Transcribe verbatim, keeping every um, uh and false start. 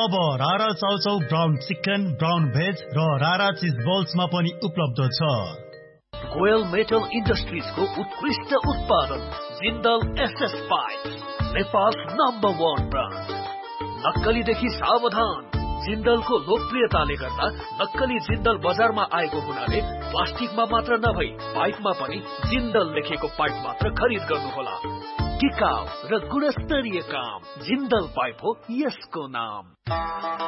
अब रारा chow chow brown chicken, brown veg र रारा चिज बल्समा पनि उपलब्ध छ। गोयल मेटल इन्डस्ट्रिजको उत्कृष्ट उत्पादन Jindal SS pipe, Nepal number one brand. नक्कलीदेखि सावधान। जिन्दलको लोकप्रियताले गर्दा नक्कली जिन्दल बजारमा आएको हुनाले प्लास्टिकमा मात्र नभई पाइपमा पनि जिन्दल लेखेको पाइप मात्र खरिद गर्नुहोला। टिकाउ र गुणस्तरीय काम जिन्दल पाइप हो यसको नाम।